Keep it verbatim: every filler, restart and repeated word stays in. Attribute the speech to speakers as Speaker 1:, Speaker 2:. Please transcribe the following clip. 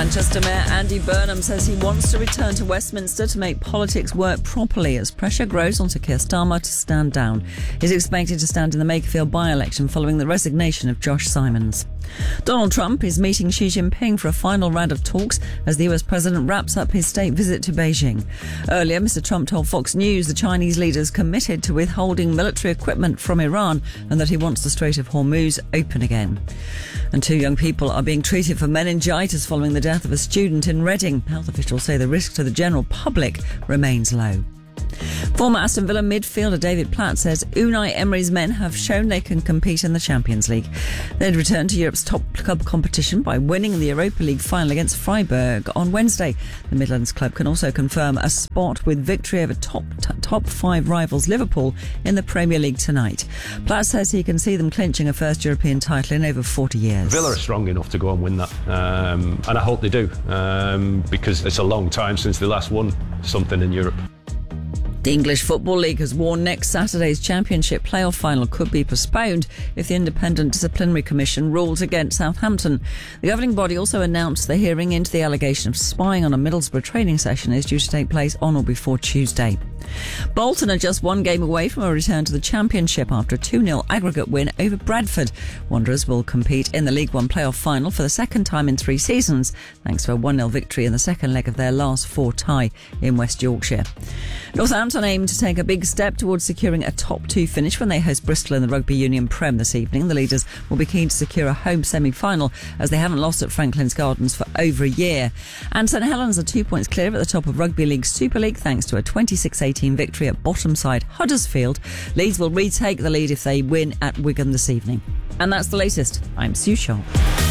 Speaker 1: Manchester Mayor Andy Burnham says he wants to return to Westminster to make politics work properly as pressure grows on Sir Keir Starmer to stand down. He's expected to stand in the Makerfield by-election following the resignation of Josh Simons. Donald Trump is meeting Xi Jinping for a final round of talks as the U S president wraps up his state visit to Beijing. Earlier, Mister Trump told Fox News the Chinese leader's committed to withholding military equipment from Iran and that he wants the Strait of Hormuz open again. And two young people are being treated for meningitis following the death of a student in Reading. Health officials say the risk to the general public remains low. Former Aston Villa midfielder David Platt says Unai Emery's men have shown they can compete in the Champions League. They'd returned to Europe's top club competition by winning the Europa League final against Freiburg on Wednesday. The Midlands club can also confirm a spot with victory over top t- top five rivals Liverpool in the Premier League tonight. Platt says he can see them clinching a first European title in over forty years.
Speaker 2: Villa are strong enough to go and win that, um, and I hope they do, um, because it's a long time since they last won something in Europe.
Speaker 1: The English Football League has warned next Saturday's Championship playoff final could be postponed if the Independent Disciplinary Commission rules against Southampton. The governing body also announced the hearing into the allegation of spying on a Middlesbrough training session is due to take place on or before Tuesday. Bolton are just one game away from a return to the Championship after a two nil aggregate win over Bradford. Wanderers will compete in the League One playoff final for the second time in three seasons, thanks to a one nil victory in the second leg of their last four tie in West Yorkshire. Northampton aim to take a big step towards securing a top two finish when they host Bristol in the Rugby Union Prem this evening. The leaders will be keen to secure a home semi-final as they haven't lost at Franklin's Gardens for over a year. And St Helens are two points clear at the top of Rugby League Super League thanks to a twenty-six eighteen victory at bottom side Huddersfield. Leeds will retake the lead if they win at Wigan this evening. And that's the latest. I'm Sue Shaw.